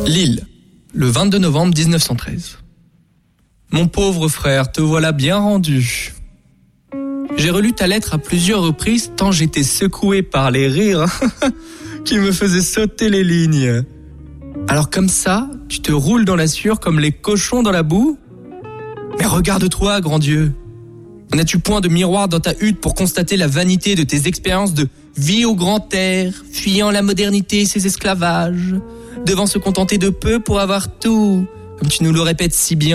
Lille, le 22 novembre 1913. Mon pauvre frère, te voilà bien rendu. J'ai relu ta lettre à plusieurs reprises tant j'étais secoué par les rires qui me faisaient sauter les lignes. Alors comme ça, tu te roules dans la sueur comme les cochons dans la boue ? Mais regarde-toi, grand Dieu. N'as-tu point de miroir dans ta hutte pour constater la vanité de tes expériences de vie au grand air, fuyant la modernité et ses esclavages, devant se contenter de peu pour avoir tout, comme tu nous le répètes si bien ?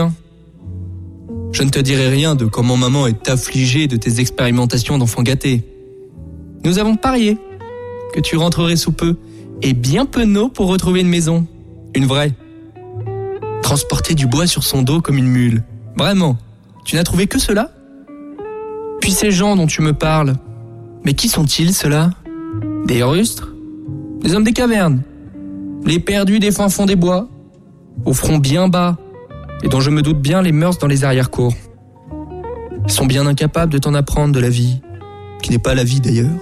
Je ne te dirai rien de comment maman est affligée de tes expérimentations d'enfant gâté. Nous avons parié que tu rentrerais sous peu, et bien penaud pour retrouver une maison. Une vraie. Transporter du bois sur son dos comme une mule. Vraiment, tu n'as trouvé que cela ? Puis ces gens dont tu me parles, mais qui sont-ils ceux-là ? Des rustres ? Des hommes des cavernes ? Les perdus des fins fonds des bois ? Au front bien bas, et dont je me doute bien les mœurs dans les arrière-cours. Ils sont bien incapables de t'en apprendre de la vie, qui n'est pas la vie d'ailleurs.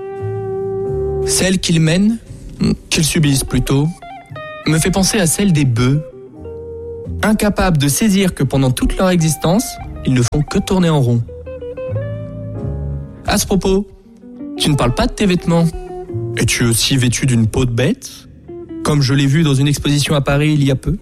Celle qu'ils mènent, qu'ils subissent plutôt, me fait penser à celle des bœufs, incapables de saisir que pendant toute leur existence, ils ne font que tourner en rond. À ce propos, tu ne parles pas de tes vêtements. Es-tu aussi vêtu d'une peau de bête, comme je l'ai vu dans une exposition à Paris il y a peu ?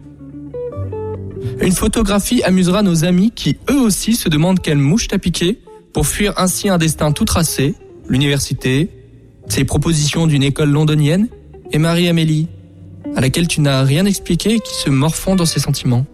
Une photographie amusera nos amis qui, eux aussi, se demandent quelle mouche t'a piqué pour fuir ainsi un destin tout tracé, l'université, ses propositions d'une école londonienne et Marie-Amélie, à laquelle tu n'as rien expliqué et qui se morfond dans ses sentiments.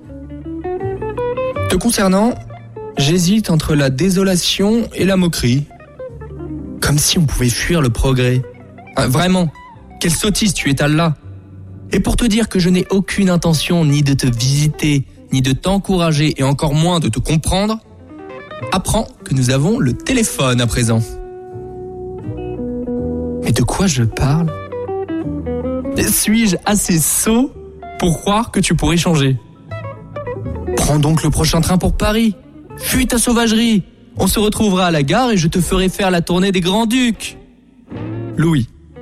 Te concernant, j'hésite entre la désolation et la moquerie. Comme si on pouvait fuir le progrès. Vraiment, quelle sottise tu étales là. Et pour te dire que je n'ai aucune intention ni de te visiter, ni de t'encourager et encore moins de te comprendre, apprends que nous avons le téléphone à présent. Mais de quoi je parle ? Suis-je assez sot pour croire que tu pourrais changer ? Prends donc le prochain train pour Paris. Fuis ta sauvagerie. On se retrouvera à la gare et je te ferai faire la tournée des Grands-Ducs. Louis.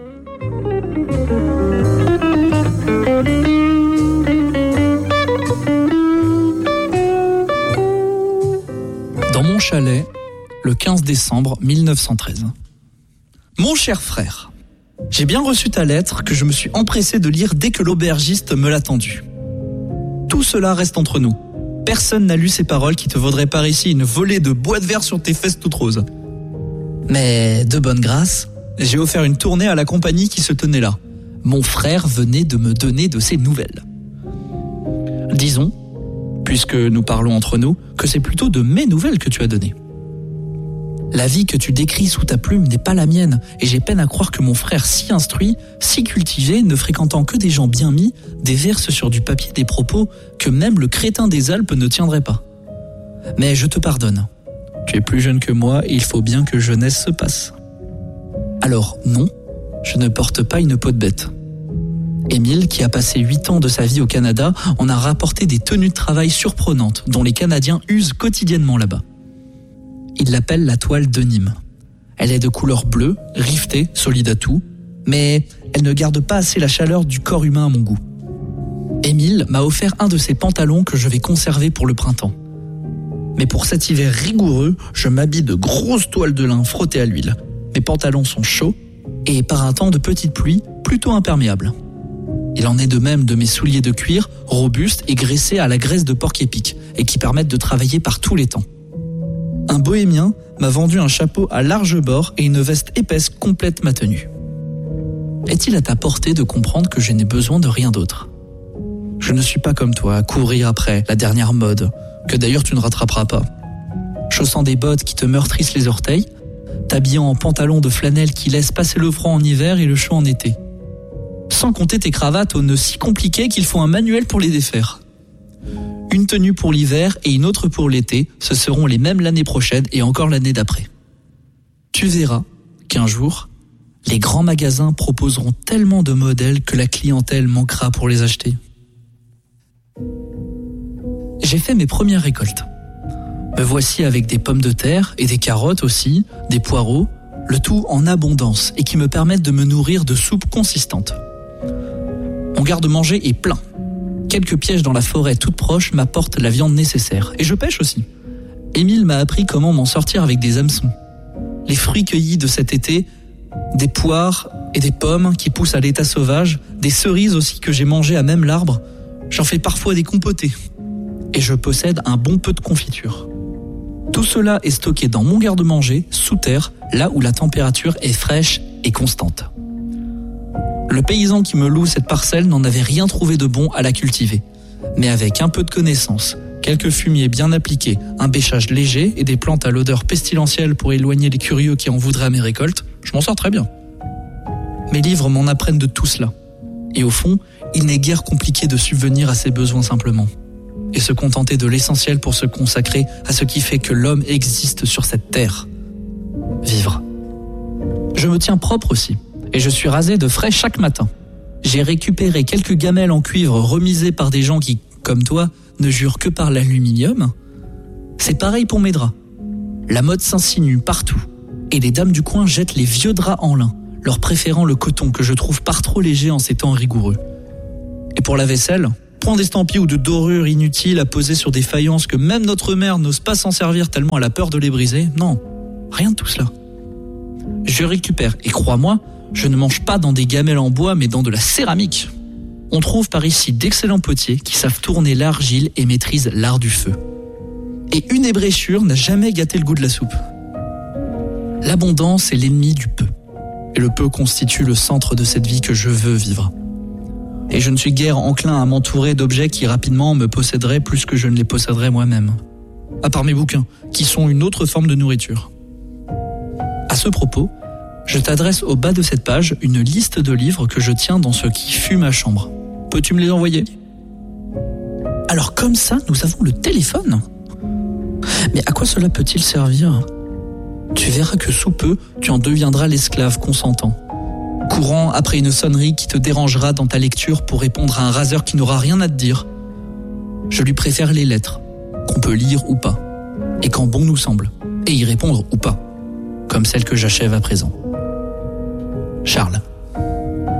Dans mon chalet, le 15 décembre 1913. Mon cher frère, j'ai bien reçu ta lettre que je me suis empressé de lire dès que l'aubergiste me l'a tendue. Tout cela reste entre nous. Personne n'a lu ces paroles qui te vaudraient par ici une volée de bois de verre sur tes fesses toutes roses. Mais de bonne grâce, j'ai offert une tournée à la compagnie qui se tenait là. Mon frère venait de me donner de ses nouvelles. Disons, puisque nous parlons entre nous, que c'est plutôt de mes nouvelles que tu as données. La vie que tu décris sous ta plume n'est pas la mienne, et j'ai peine à croire que mon frère si instruit, si cultivé, ne fréquentant que des gens bien mis, déverse sur du papier des propos que même le crétin des Alpes ne tiendrait pas. Mais je te pardonne. Tu es plus jeune que moi et il faut bien que jeunesse se passe. Alors non, je ne porte pas une peau de bête. Émile, qui a passé 8 ans de sa vie au Canada, en a rapporté des tenues de travail surprenantes dont les Canadiens usent quotidiennement là-bas. Il l'appelle la toile de Nîmes. Elle est de couleur bleue, rivetée, solide à tout, mais elle ne garde pas assez la chaleur du corps humain à mon goût. Émile m'a offert un de ses pantalons que je vais conserver pour le printemps. Mais pour cet hiver rigoureux, je m'habille de grosses toiles de lin frottées à l'huile. Mes pantalons sont chauds et par un temps de petite pluie, plutôt imperméables. Il en est de même de mes souliers de cuir, robustes et graissés à la graisse de porc-épic et qui permettent de travailler par tous les temps. Un bohémien m'a vendu un chapeau à large bord et une veste épaisse complète ma tenue. Est-il à ta portée de comprendre que je n'ai besoin de rien d'autre ? Je ne suis pas comme toi à courir après la dernière mode, que d'ailleurs tu ne rattraperas pas. Chaussant des bottes qui te meurtrissent les orteils, t'habillant en pantalon de flanelle qui laisse passer le froid en hiver et le chaud en été. Sans compter tes cravates aux nœuds si compliqués qu'il faut un manuel pour les défaire. Une tenue pour l'hiver et une autre pour l'été, ce seront les mêmes l'année prochaine et encore l'année d'après. Tu verras qu'un jour, les grands magasins proposeront tellement de modèles que la clientèle manquera pour les acheter. J'ai fait mes premières récoltes. Me voici avec des pommes de terre et des carottes aussi, des poireaux, le tout en abondance et qui me permettent de me nourrir de soupes consistantes. Mon garde-manger est plein. Quelques pièges dans la forêt toute proche m'apportent la viande nécessaire. Et je pêche aussi. Émile m'a appris comment m'en sortir avec des hameçons. Les fruits cueillis de cet été, des poires et des pommes qui poussent à l'état sauvage, des cerises aussi que j'ai mangées à même l'arbre, j'en fais parfois des compotés. Et je possède un bon peu de confiture. Tout cela est stocké dans mon garde-manger, sous terre, là où la température est fraîche et constante. Le paysan qui me loue cette parcelle n'en avait rien trouvé de bon à la cultiver. Mais avec un peu de connaissance, quelques fumiers bien appliqués, un bêchage léger et des plantes à l'odeur pestilentielle pour éloigner les curieux qui en voudraient à mes récoltes, je m'en sors très bien. Mes livres m'en apprennent de tout cela. Et au fond, il n'est guère compliqué de subvenir à ses besoins simplement. Et se contenter de l'essentiel pour se consacrer à ce qui fait que l'homme existe sur cette terre. Vivre. Je me tiens propre aussi. Et je suis rasé de frais chaque matin. J'ai récupéré quelques gamelles en cuivre remisées par des gens qui, comme toi, ne jurent que par l'aluminium. C'est pareil pour mes draps. La mode s'insinue partout. Et les dames du coin jettent les vieux draps en lin, leur préférant le coton que je trouve par trop léger en ces temps rigoureux. Et pour la vaisselle, point d'estampille ou de dorure inutile à poser sur des faïences que même notre mère n'ose pas s'en servir tellement elle a peur de les briser. Non, rien de tout cela. Je récupère, et crois-moi, je ne mange pas dans des gamelles en bois, mais dans de la céramique. On trouve par ici d'excellents potiers qui savent tourner l'argile et maîtrisent l'art du feu. Et une ébréchure n'a jamais gâté le goût de la soupe. L'abondance est l'ennemi du peu. Et le peu constitue le centre de cette vie que je veux vivre. Et je ne suis guère enclin à m'entourer d'objets qui rapidement me posséderaient plus que je ne les posséderais moi-même. À part mes bouquins, qui sont une autre forme de nourriture. À ce propos, je t'adresse au bas de cette page une liste de livres que je tiens dans ce qui fut ma chambre. Peux-tu me les envoyer ? Alors comme ça, nous avons le téléphone ? Mais à quoi cela peut-il servir ? Tu verras que sous peu, tu en deviendras l'esclave consentant. Courant après une sonnerie qui te dérangera dans ta lecture pour répondre à un raseur qui n'aura rien à te dire. Je lui préfère les lettres, qu'on peut lire ou pas, et quand bon nous semble, et y répondre ou pas, comme celle que j'achève à présent. Charles.